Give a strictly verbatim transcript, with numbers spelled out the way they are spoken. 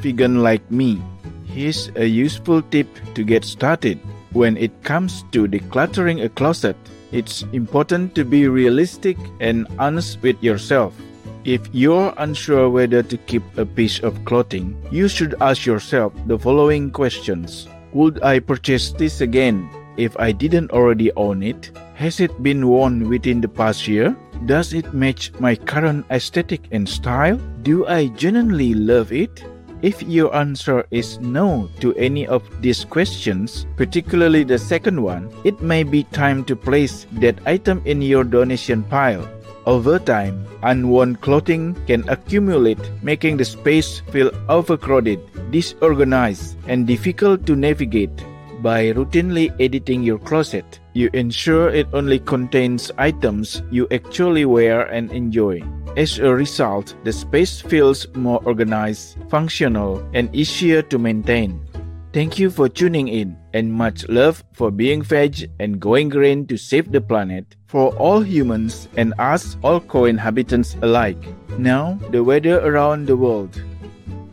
vegan like me. Here's a useful tip to get started. When it comes to decluttering a closet, it's important to be realistic and honest with yourself. If you're unsure whether to keep a piece of clothing, you should ask yourself the following questions. Would I purchase this again if I didn't already own it? Has it been worn within the past year? Does it match my current aesthetic and style? Do I genuinely love it? If your answer is no to any of these questions, particularly the second one, it may be time to place that item in your donation pile. Over time, unworn clothing can accumulate, making the space feel overcrowded, disorganized, and difficult to navigate. By routinely editing your closet, you ensure it only contains items you actually wear and enjoy. As a result, the space feels more organized, functional, and easier to maintain. Thank you for tuning in, and much love for being veg and going green to save the planet for all humans and us all co-inhabitants alike. Now, the weather around the world.